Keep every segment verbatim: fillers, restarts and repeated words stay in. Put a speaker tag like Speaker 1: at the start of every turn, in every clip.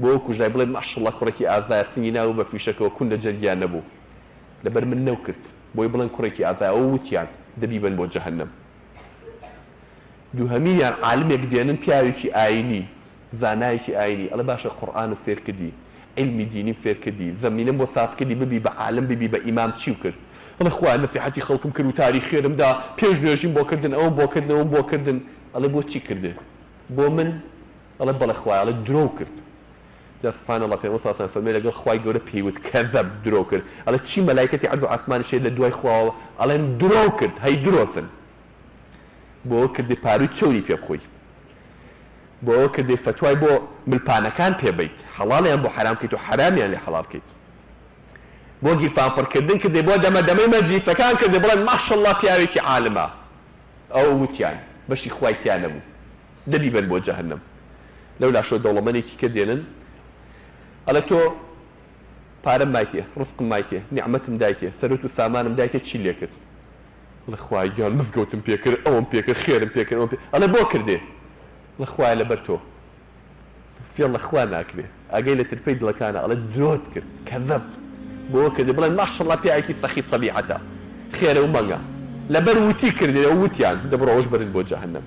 Speaker 1: بۆ کوژای بڵێ ماشەڵڵا کوڕێکی ئازایە سنگی ناو بە فیشەکەەوە کون لە جەرگیان نەبوو لەبەر من نەو کرد بۆی بڵێن کوڕێکی ئازایە ئەو وتیان دەبیبن بۆ جەهەنەم. دووهەمیان عالمێک دێنن پیاوێکی ئاینی زانایەکی ئاینی ئەڵێ باشە قورئان فێر کردی علمی دینی فێر کردی زەمینەم بۆ ساز کردی ببی بە عالم ببی بە ئیمام چی کرد ئەڵێ خوا نەفیحەتی خەڵکم کرد و تاریخ خێرمدا پێش نوێژیم بۆ کردن ئەوم بۆ کردن ئەوم بۆ کردن ئەڵێ بۆ چی کردێ بۆ من ئەڵێ بەڵێ خوای ئەڵێ درۆ کرد جا سبحان الله پێغەمبەر صلی الله علیه و سلم لەگەڵ خوای گەورە پێیوت کەذەب درۆ کرد ئەڵێ چی مەلایکەتی عەرز و ئاسمان شێ لە دوای خواوە ئەڵێن درۆ کرد هەی درۆسن بۆ ئەوە کردی پاروی چۆری پێ بخۆی بۆ ئەوە کردی فتوای بۆ ملپانەکان پێبیت حەڵاڵیان بۆ حرام کەیت و حرامیان لێ حەڵاڵ کەیت بۆ گیرفانپڕکردن کردی بۆ دەمەدەمەی مەجلیسەکان کردی بڵێن ماشەڵڵا پیاوێکی عالمە ئەو وتیان بەشی خوای تیان نەبوو دەبیبن بۆ جەهەنەم. لەولا شۆ دەوڵەمەندێکی کە دێنن ئەڵێ تۆ پارەم مایتێ ڕزقم مایتێ نیعمەتم دایتێ سەرۆت و سامانم دایتێ چی لێ کرد ئەڵێ خوای گیان مزگەوتم پێ کرد ئەوم پێ کرد خێرم پێ کرد ئەوم پێ ئەڵێ بۆ کردێ ئەڵێ خوای لەبەر تۆ فێڵ لە خوا ناکرێ ئەگەی لە ترپەی دڵەکانە ئەڵێ درۆت کرد کەذەب بۆ کردێ بڵێن ماشەڵڵا پیاوێکی سەخی تەبیعەتە خێرە و مەنگە لەبەر وتی کردێ ئەو وتیان دەبڕەوەش بەرن بۆ جەهەنەم.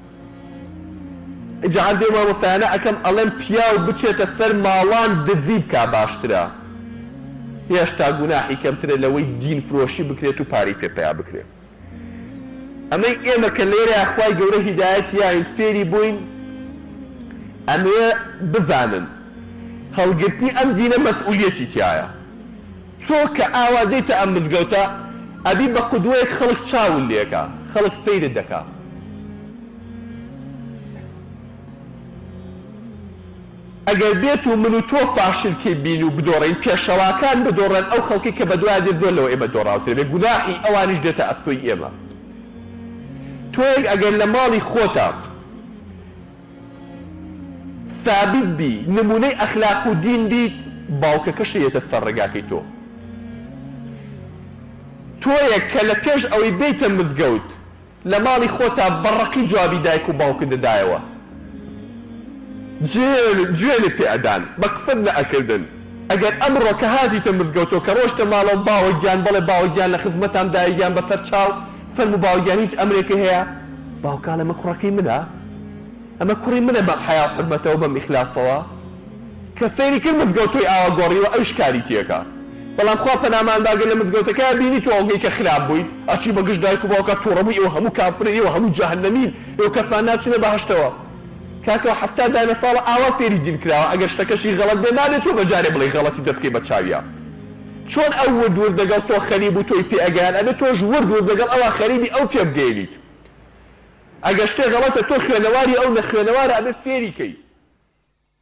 Speaker 1: جعل مامۆستایانە ئەەکەم ئەڵێم پیاو بچێتە سەر ماڵان دزی بکا باشترە هێشتا گوناحی کەمترە لەوەی دین فرۆشی بکرێت و پارەی پێپیا بکرێت. ئەمەی ئێمە کە لێرە خوای گەورە هیدایەتیان فێری بووین ئەمێ بزانن هەڵگرتنی ئەم دینە مەسئولیەتی تایە. تۆ کە ئاوازەیتە ئەم مزگەوتە ئەبی بە قودوەیەک خەڵک چاون لێکە خەڵک سەیرت دەکا ئەگەر بێت و من و تۆ فاشلکەی بین و بدۆڕین پێشەواکان بدۆڕن ئەو خەڵکی کە بە دوای دێت زۆر لەوە ئێمە دۆڕاوترێ بێ گوناحی ئەوانیش دێتە ئەستۆی ئێمە. تۆیەک ئەگەر لە ماڵی خۆتە ثابت بی نمونەی ئەخلاق و دین بیت باوکەکەش دێتە سەر ڕێگاکەی تۆ. تۆیەک کە لە پێش ئەوەی بێتە مزگەوت لە ماڵی خۆتا بەڕەقی جوابی دایک و باوکت دەدایەوە گوێ لێ پێ ئەدان بە قسەت نەئەکردن. ئەگەر ئەمڕۆ کە هاتیتە مزگەوتەوە کە ڕۆشتە ماڵەوە باوەگیان بەڵێ باوەگیان لە خزمەتان دایگیان بەسەر چاو فەرموو باوەگیان هیچ ئەمرێکی هەیە باوکان ئەمە کوڕەکەی منە ئەمە کوڕی منە بە حیا حرمەتەوە بەم ئیخلاسەوە کە سەیری کرد مزگەوتۆی ئاوا گۆڕیوە ئەوش کاری تێکە. بەڵام خوا پەنامان باگەر لە مزگەوتەکە بینی تو ئەوگەی کە خراپ بوویت ئەچی بەگشت دایک و باوکە تووڕەبووی ئێوە هەموو کافرن ئێوە هەموو جەهەنەمین ئێوە کەسان ناچنە بەهەشتەوە کاکەوە هەفتا دانە ساڵە ئاوا فێری دین کراوە ئەگەر شتەکەشی غەڵەت بێ نابێت تۆ بەجارێ بڵێ غەڵەتی دەستکەی بە چاویە. چۆن ئەو ورد ورد دەگەڵ تۆ خەریب و تۆی پێ ئەگەیان ئەبێت تۆش ورد ورد دەگەڵ ئەوە خەریبی ئەو پێ بگەێنیت. ئەگەر شتێ غەڵەتە تۆ خوێنەواری ئەو نە خوێنەوارە ئەبێت فێری کەیت.